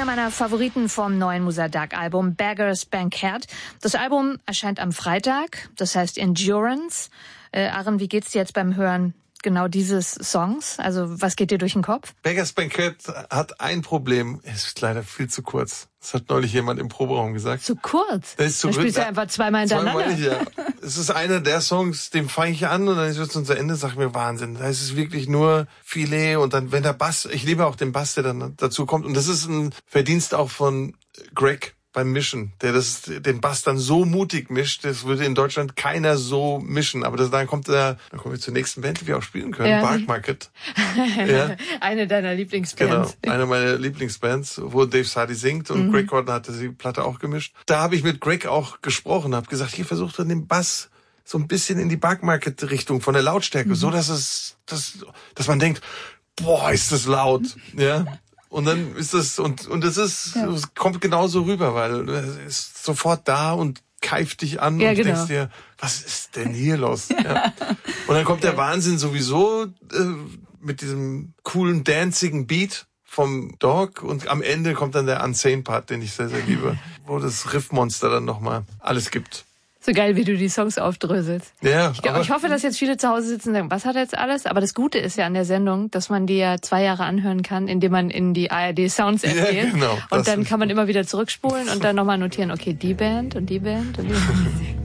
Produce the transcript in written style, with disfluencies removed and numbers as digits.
meiner Favoriten vom neuen Musadaq-Album Beggars Banquet. Das Album erscheint am Freitag, das heißt Endurance. Aaron, wie geht's dir jetzt beim Hören genau dieses Songs? Also was geht dir durch den Kopf? Beggars Banquet hat ein Problem, es ist leider viel zu kurz. Das hat neulich jemand im Proberaum gesagt. Zu kurz? Das ist zu kurz. Spielst du einfach zweimal hintereinander. Ja. Es ist einer der Songs, den fange ich an und dann ist es unser Ende, sag ich mir, Wahnsinn. Da ist es wirklich nur Filet und dann, wenn der Bass, ich liebe auch den Bass, der dann dazu kommt. Und das ist ein Verdienst auch von Greg beim Mischen, der den Bass dann so mutig mischt, das würde in Deutschland keiner so mischen. Aber dann kommen wir zur nächsten Band, die wir auch spielen können, ja. Bark Market. Ja. Eine deiner Lieblingsbands. Genau, eine meiner Lieblingsbands, wo Dave Sardy singt und Greg Gordon hatte die Platte auch gemischt. Da habe ich mit Greg auch gesprochen, habe gesagt, hier versucht er den Bass so ein bisschen in die Bark Market Richtung von der Lautstärke, so dass man denkt, boah, ist das laut, ja. Und dann ist das, und es kommt genauso rüber, weil es ist sofort da und keift dich an und denkst dir, was ist denn hier los? Ja. Und dann kommt der Wahnsinn sowieso mit diesem coolen, dancigen Beat vom Dog und am Ende kommt dann der Unsane-Part, den ich sehr, sehr liebe, wo das Riffmonster dann nochmal alles gibt. So geil, wie du die Songs aufdröselst. Ja, ich hoffe, dass jetzt viele zu Hause sitzen und sagen, was hat er jetzt alles? Aber das Gute ist ja an der Sendung, dass man die ja 2 Jahre anhören kann, indem man in die ARD Sounds App geht. Genau, und dann kann man immer wieder zurückspulen und dann nochmal notieren, okay, die Band und die Band und die Band.